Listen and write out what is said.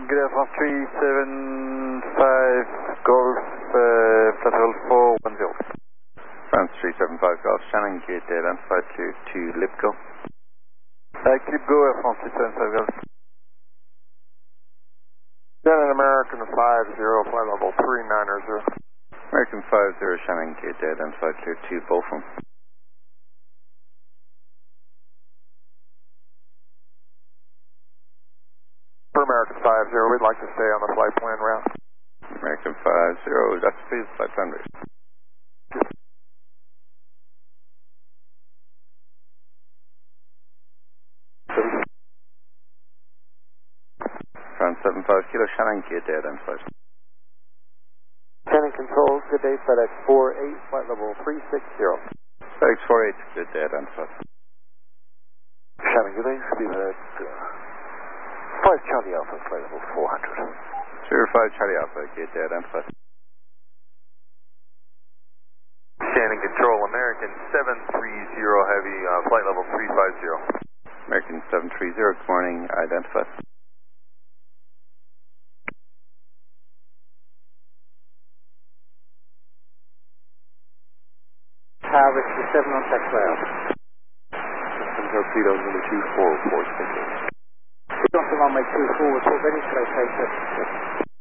Good Air France 375 Golf, flight level 410. France 375 Golf, Shannon, good day, identified clear to Lipco. Clip Go, Air France 375 Golf. Shannon, American 50, flight level 390. American 50, Shannon, good day, identified clear to Beaufort. For American 50, we'd like to stay on the flight plan route. American 50, that's please, flight plan rate. France 75 Kilo, Shannon, good day, identified. Shannon Controls, good day, FedEx 48, flight level 360. FedEx 48, good day, identified. Shannon, good day, Steven, 5 Charlie Alpha, flight level 400. 05 Charlie Alpha, good day, identified. Shannon Control, American 730 Heavy, flight level 350. American 730, good morning, identified. Harvard 7 on tax rail. System Torpedo number 24, report. Good on to runway 24, report ready to locate.